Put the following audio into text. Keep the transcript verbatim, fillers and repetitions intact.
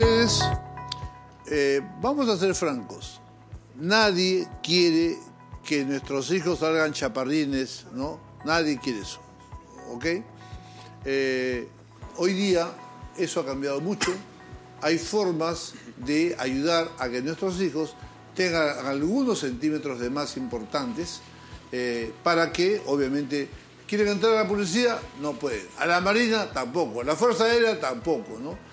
Es, eh, vamos a ser francos. Nadie quiere que nuestros hijos salgan chaparrines, ¿no? Nadie quiere eso, ¿ok? Eh, hoy día eso ha cambiado mucho. Hay formas de ayudar a que nuestros hijos tengan algunos centímetros de más importantes eh, para que, obviamente, quieren entrar a la policía, no pueden. A la Marina, tampoco. A la Fuerza Aérea, tampoco, ¿no?